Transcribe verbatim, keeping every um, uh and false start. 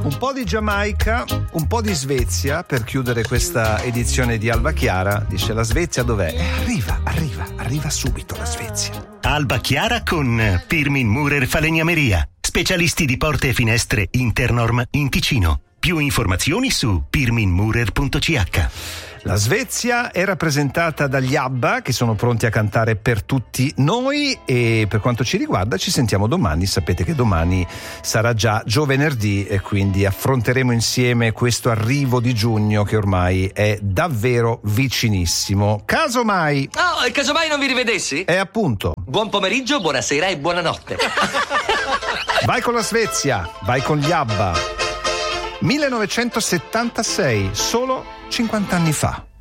Un po' di Giamaica, un po' di Svezia per chiudere questa edizione di Alba Chiara. Dice: la Svezia dov'è? Eh, arriva, arriva, arriva subito la Svezia. Alba Chiara con Pirmin Murer Falegnameria, specialisti di porte e finestre Internorm in Ticino. Più informazioni su pirmin murer punto c h. La Svezia è rappresentata dagli ABBA, che sono pronti a cantare per tutti noi, e per quanto ci riguarda ci sentiamo domani. Sapete che domani sarà già giovenerdì e quindi affronteremo insieme questo arrivo di giugno che ormai è davvero vicinissimo. Casomai Oh, e casomai non vi rivedessi? è appunto. Buon pomeriggio, buonasera e buonanotte. Vai con la Svezia, vai con gli ABBA. millenovecentosettantasei, solo cinquanta anni fa.